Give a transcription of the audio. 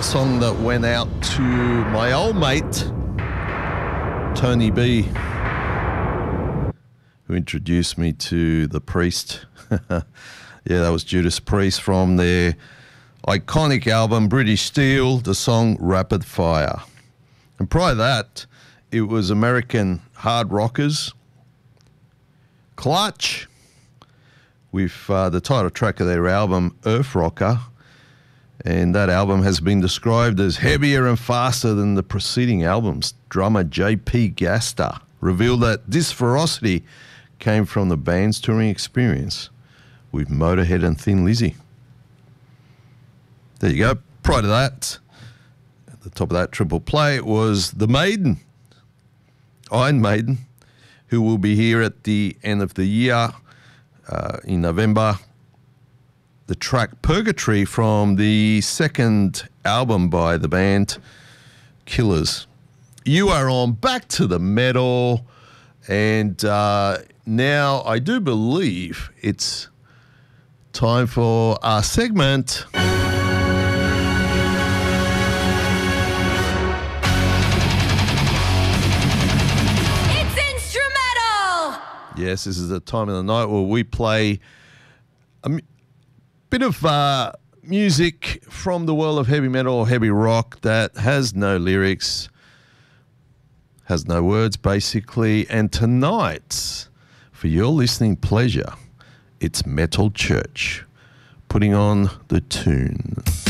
song that went out to my old mate, Tony B, who introduced me to The Priest. Yeah, that was Judas Priest from their iconic album, British Steel, the song Rapid Fire. And prior to that, it was American hard rockers, Clutch, with the title track of their album, Earth Rocker. And that album has been described as heavier and faster than the preceding albums. Drummer J.P. Gaster revealed that this ferocity came from the band's touring experience with Motorhead and Thin Lizzy. There you go. Prior to that, at the top of that triple play, was The Maiden, Iron Maiden, who will be here at the end of the year in November. The track Purgatory from the second album by the band, Killers. You are on Back to the Metal, and now I do believe it's time for our segment. It's instrumental! Yes, this is the time of the night where we play a bit of music from the world of heavy metal or heavy rock that has no lyrics, has no words basically. And tonight, for your listening pleasure, it's Metal Church putting on the tune.